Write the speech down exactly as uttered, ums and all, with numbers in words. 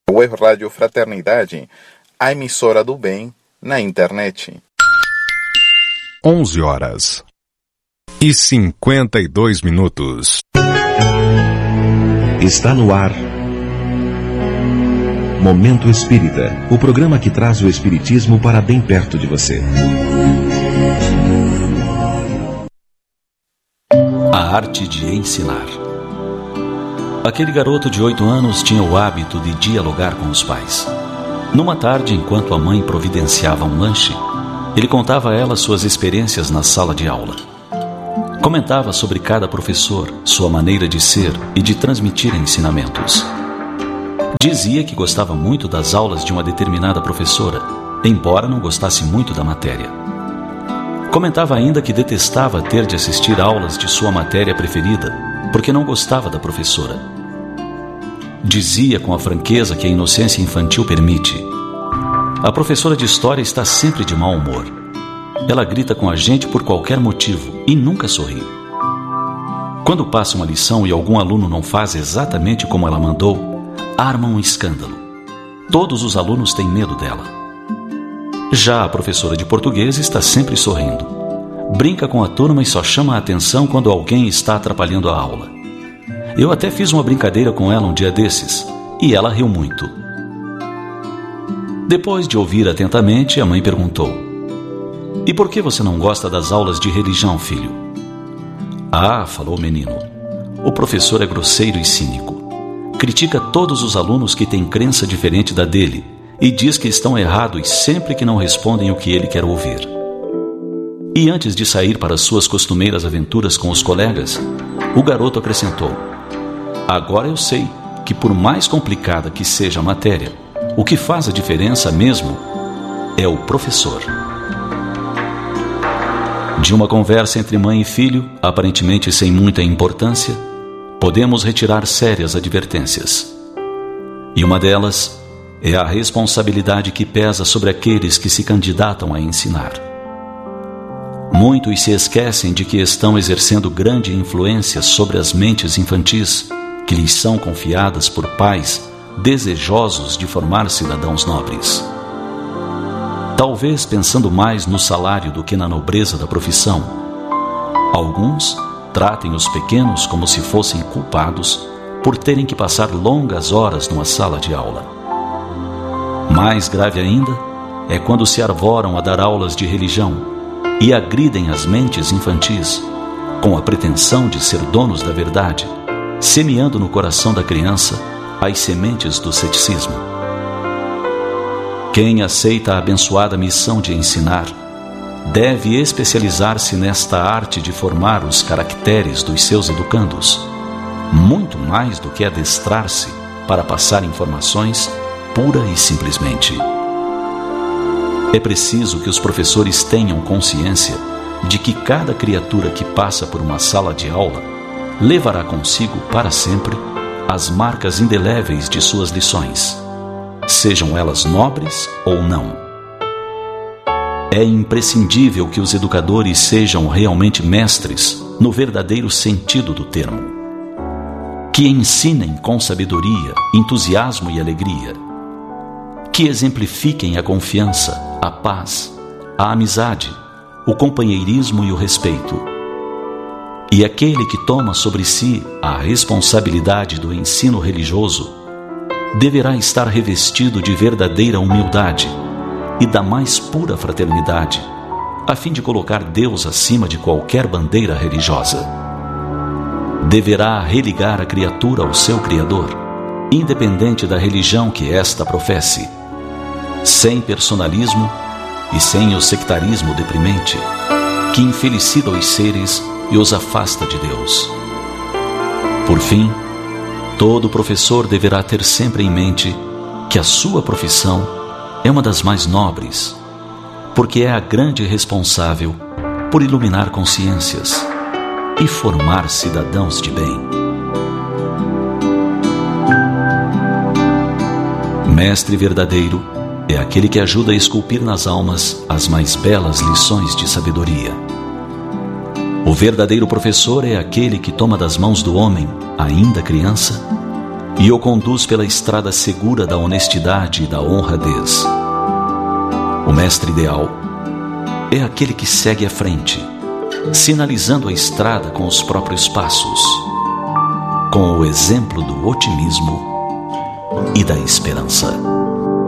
Web Rádio Fraternidade, a emissora do bem na internet. onze horas e cinquenta e dois minutos. Está no ar Momento Espírita, o programa que traz o espiritismo para bem perto de você. A arte de ensinar. Aquele garoto de oito anos tinha o hábito de dialogar com os pais. Numa tarde, enquanto a mãe providenciava um lanche, ele contava a ela suas experiências na sala de aula. Comentava sobre cada professor, sua maneira de ser e de transmitir ensinamentos. Dizia que gostava muito das aulas de uma determinada professora, embora não gostasse muito da matéria. Comentava ainda que detestava ter de assistir aulas de sua matéria preferida, porque não gostava da professora. Dizia com a franqueza que a inocência infantil permite: a professora de história está sempre de mau humor. Ela grita com a gente por qualquer motivo e nunca sorri. Quando passa uma lição e algum aluno não faz exatamente como ela mandou, arma um escândalo. Todos os alunos têm medo dela. Já a professora de português está sempre sorrindo. Brinca com a turma e só chama a atenção quando alguém está atrapalhando a aula. Eu até fiz uma brincadeira com ela um dia desses, e ela riu muito. Depois de ouvir atentamente, a mãe perguntou: e por que você não gosta das aulas de religião, filho? Ah, falou o menino, o professor é grosseiro e cínico. Critica todos os alunos que têm crença diferente da dele e diz que estão errados sempre que não respondem o que ele quer ouvir. E antes de sair para suas costumeiras aventuras com os colegas, o garoto acrescentou: agora eu sei que, por mais complicada que seja a matéria, o que faz a diferença mesmo é o professor. De uma conversa entre mãe e filho, aparentemente sem muita importância, podemos retirar sérias advertências. E uma delas é a responsabilidade que pesa sobre aqueles que se candidatam a ensinar. Muitos se esquecem de que estão exercendo grande influência sobre as mentes infantis que lhes são confiadas por pais desejosos de formar cidadãos nobres. Talvez pensando mais no salário do que na nobreza da profissão, alguns tratem os pequenos como se fossem culpados por terem que passar longas horas numa sala de aula. Mais grave ainda é quando se arvoram a dar aulas de religião e agridem as mentes infantis com a pretensão de ser donos da verdade, semeando no coração da criança as sementes do ceticismo. Quem aceita a abençoada missão de ensinar deve especializar-se nesta arte de formar os caracteres dos seus educandos, muito mais do que adestrar-se para passar informações pura e simplesmente. É preciso que os professores tenham consciência de que cada criatura que passa por uma sala de aula levará consigo para sempre as marcas indeléveis de suas lições, sejam elas nobres ou não. É imprescindível que os educadores sejam realmente mestres no verdadeiro sentido do termo, que ensinem com sabedoria, entusiasmo e alegria, que exemplifiquem a confiança, a paz, a amizade, o companheirismo e o respeito. E aquele que toma sobre si a responsabilidade do ensino religioso deverá estar revestido de verdadeira humildade e da mais pura fraternidade, a fim de colocar Deus acima de qualquer bandeira religiosa. Deverá religar a criatura ao seu Criador, independente da religião que esta professe, sem personalismo e sem o sectarismo deprimente, que infelicita os seres e os afasta de Deus. Por fim, todo professor deverá ter sempre em mente que a sua profissão é uma das mais nobres, porque é a grande responsável por iluminar consciências e formar cidadãos de bem. Mestre verdadeiro é aquele que ajuda a esculpir nas almas as mais belas lições de sabedoria. O verdadeiro professor é aquele que toma das mãos do homem, ainda criança, e o conduz pela estrada segura da honestidade e da honradez. O mestre ideal é aquele que segue à frente, sinalizando a estrada com os próprios passos, com o exemplo do otimismo e da esperança.